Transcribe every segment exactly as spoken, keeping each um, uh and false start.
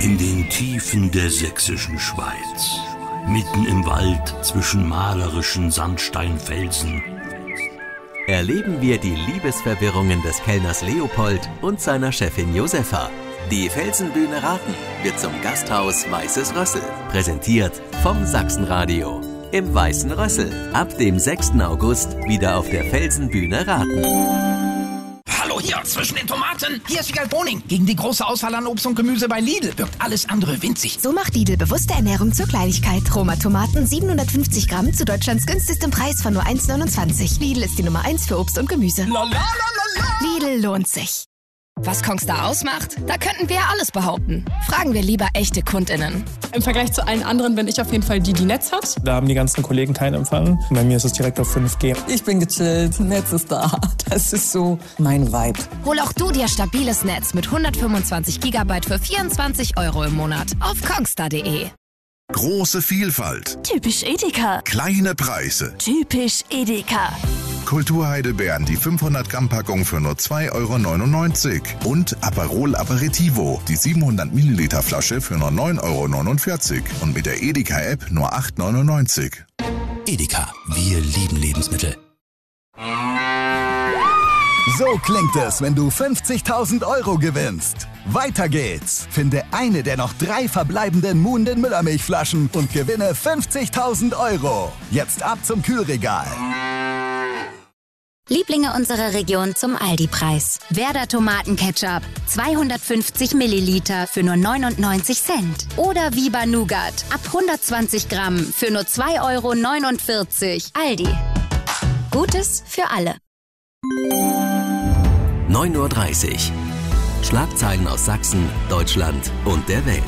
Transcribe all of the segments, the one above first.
In den Tiefen der sächsischen Schweiz, mitten im Wald zwischen malerischen Sandsteinfelsen, erleben wir die Liebesverwirrungen des Kellners Leopold und seiner Chefin Josefa. Die Felsenbühne Raten wird zum Gasthaus Weißes Rössel. Präsentiert vom Sachsenradio. Im Weißen Rössel. Ab dem sechsten August wieder auf der Felsenbühne Raten. Hallo hier, zwischen den Tomaten. Hier ist Wiegald Boning. Gegen die große Auswahl an Obst und Gemüse bei Lidl wirkt alles andere winzig. So macht Lidl bewusste Ernährung zur Kleinigkeit. Roma Tomaten siebenhundertfünfzig Gramm zu Deutschlands günstigstem Preis von nur eins neunundzwanzig. Lidl ist die Nummer eins für Obst und Gemüse. La, la, la, la, la. Lidl lohnt sich. Was Kongstar ausmacht? Da könnten wir alles behaupten. Fragen wir lieber echte KundInnen. Im Vergleich zu allen anderen bin ich auf jeden Fall die, die Netz hat. Da haben die ganzen Kollegen keinen Empfang. Bei mir ist es direkt auf fünf G. Ich bin gechillt, Netz ist da. Das ist so mein Vibe. Hol auch du dir stabiles Netz mit hundertfünfundzwanzig Gigabyte für vierundzwanzig Euro im Monat auf kongstar punkt de. Große Vielfalt. Typisch Edeka. Kleine Preise. Typisch Edeka. Kultur Heidelbeeren, die fünfhundert Gramm Packung für nur zwei Euro neunundneunzig. Und Aperol Aperitivo, die siebenhundert Milliliter Flasche für nur neun Euro neunundvierzig. Und mit der Edeka-App nur acht Euro neunundneunzig. Edeka, wir lieben Lebensmittel. So klingt es, wenn du fünfzigtausend Euro gewinnst. Weiter geht's. Finde eine der noch drei verbleibenden Muhnden Müllermilchflaschen und gewinne fünfzigtausend Euro. Jetzt ab zum Kühlregal. Lieblinge unserer Region zum Aldi-Preis. Werder Tomatenketchup, zweihundertfünfzig Milliliter für nur neunundneunzig Cent. Oder Viva Nougat, ab hundertzwanzig Gramm für nur zwei Euro neunundvierzig. Aldi. Gutes für alle. neun Uhr dreißig. Schlagzeilen aus Sachsen, Deutschland und der Welt.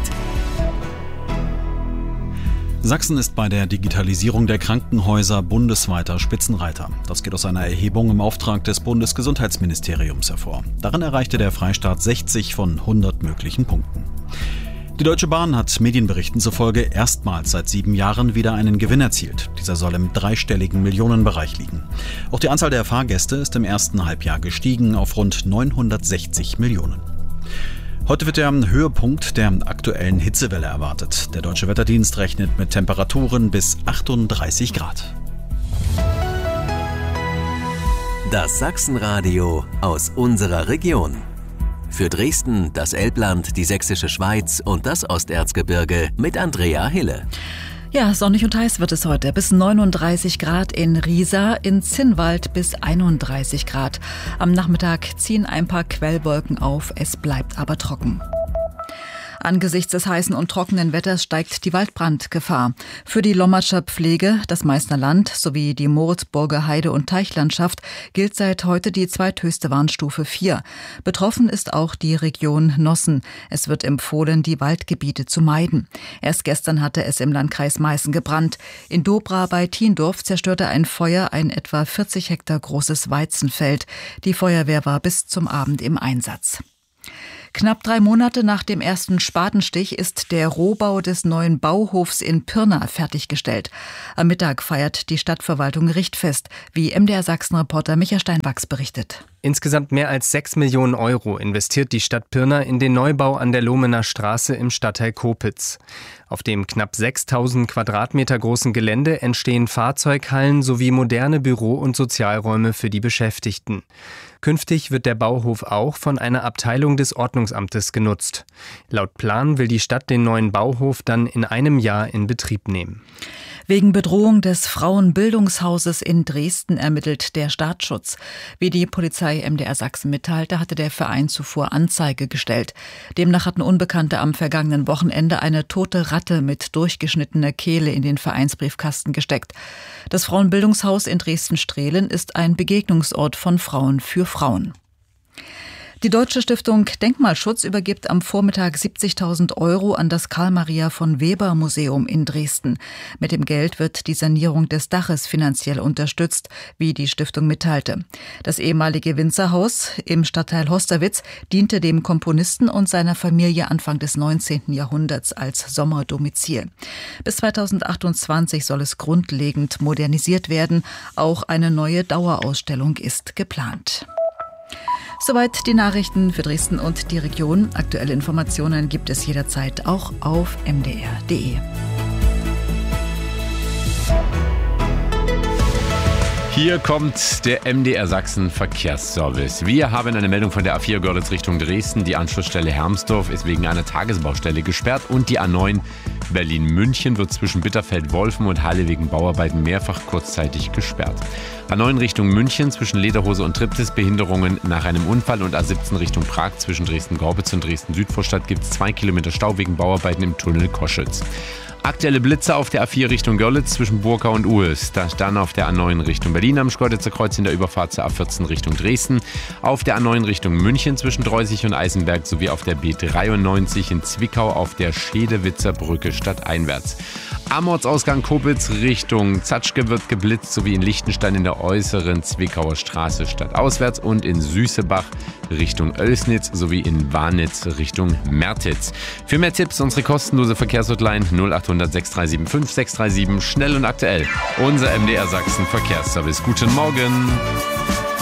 Sachsen ist bei der Digitalisierung der Krankenhäuser bundesweiter Spitzenreiter. Das geht aus einer Erhebung im Auftrag des Bundesgesundheitsministeriums hervor. Darin erreichte der Freistaat sechzig von hundert möglichen Punkten. Die Deutsche Bahn hat Medienberichten zufolge erstmals seit sieben Jahren wieder einen Gewinn erzielt. Dieser soll im dreistelligen Millionenbereich liegen. Auch die Anzahl der Fahrgäste ist im ersten Halbjahr gestiegen auf rund neunhundertsechzig Millionen. Heute wird der Höhepunkt der aktuellen Hitzewelle erwartet. Der Deutsche Wetterdienst rechnet mit Temperaturen bis achtunddreißig Grad. Das Sachsenradio aus unserer Region. Für Dresden, das Elbland, die Sächsische Schweiz und das Osterzgebirge mit Andrea Hille. Ja, sonnig und heiß wird es heute. Bis neununddreißig Grad in Riesa, in Zinnwald bis einunddreißig Grad. Am Nachmittag ziehen ein paar Quellwolken auf, es bleibt aber trocken. Angesichts des heißen und trockenen Wetters steigt die Waldbrandgefahr. Für die Lommatscher Pflege, das Meißner Land sowie die Moritzburger Heide- und Teichlandschaft gilt seit heute die zweithöchste Warnstufe vier. Betroffen ist auch die Region Nossen. Es wird empfohlen, die Waldgebiete zu meiden. Erst gestern hatte es im Landkreis Meißen gebrannt. In Dobra bei Thiendorf zerstörte ein Feuer ein etwa vierzig Hektar großes Weizenfeld. Die Feuerwehr war bis zum Abend im Einsatz. Knapp drei Monate nach dem ersten Spatenstich ist der Rohbau des neuen Bauhofs in Pirna fertiggestellt. Am Mittag feiert die Stadtverwaltung Richtfest, wie M D R Sachsen-Reporter Micha Steinwachs berichtet. Insgesamt mehr als sechs Millionen Euro investiert die Stadt Pirna in den Neubau an der Lohmener Straße im Stadtteil Kopitz. Auf dem knapp sechstausend Quadratmeter großen Gelände entstehen Fahrzeughallen sowie moderne Büro- und Sozialräume für die Beschäftigten. Künftig wird der Bauhof auch von einer Abteilung des Ordnungsamtes genutzt. Laut Plan will die Stadt den neuen Bauhof dann in einem Jahr in Betrieb nehmen. Wegen Bedrohung des Frauenbildungshauses in Dresden ermittelt der Staatsschutz. Wie die Polizei M D R Sachsen mitteilte, hatte der Verein zuvor Anzeige gestellt. Demnach hatten Unbekannte am vergangenen Wochenende eine tote Ratte mit durchgeschnittener Kehle in den Vereinsbriefkasten gesteckt. Das Frauenbildungshaus in Dresden-Strehlen ist ein Begegnungsort von Frauen für Frauen. Die Deutsche Stiftung Denkmalschutz übergibt am Vormittag siebzigtausend Euro an das Karl-Maria-von-Weber-Museum in Dresden. Mit dem Geld wird die Sanierung des Daches finanziell unterstützt, wie die Stiftung mitteilte. Das ehemalige Winzerhaus im Stadtteil Hosterwitz diente dem Komponisten und seiner Familie Anfang des neunzehnten Jahrhunderts als Sommerdomizil. Bis zweitausendachtundzwanzig soll es grundlegend modernisiert werden. Auch eine neue Dauerausstellung ist geplant. Soweit die Nachrichten für Dresden und die Region. Aktuelle Informationen gibt es jederzeit auch auf m d r punkt d e. Hier kommt der M D R Sachsen Verkehrsservice. Wir haben eine Meldung von der A vier Görlitz Richtung Dresden. Die Anschlussstelle Hermsdorf ist wegen einer Tagesbaustelle gesperrt und die A neun Berlin-München wird zwischen Bitterfeld-Wolfen und Halle wegen Bauarbeiten mehrfach kurzzeitig gesperrt. A neun Richtung München zwischen Lederhose und Triptis Behinderungen nach einem Unfall und A siebzehn Richtung Prag zwischen Dresden-Gorbitz und Dresden-Südvorstadt gibt es zwei Kilometer Stau wegen Bauarbeiten im Tunnel Koschitz. Aktuelle Blitze auf der A vier Richtung Görlitz zwischen Burkau und Uhes. Dann auf der A neun Richtung Berlin am Schkeuditzer Kreuz in der Überfahrt zur A vierzehn Richtung Dresden. Auf der A neun Richtung München zwischen Dreusig und Eisenberg sowie auf der B dreiundneunzig in Zwickau auf der Schedewitzer Brücke stadteinwärts. Am Ortsausgang Kopitz Richtung Zatschke wird geblitzt sowie in Lichtenstein in der äußeren Zwickauer Straße stadtauswärts und in Süßebach Richtung Oelsnitz sowie in Warnitz Richtung Mertitz. Für mehr Tipps unsere kostenlose Verkehrshotline null acht hundert sechs drei sieben fünf sechs drei sieben, schnell und aktuell. Unser M D R Sachsen Verkehrsservice. Guten Morgen.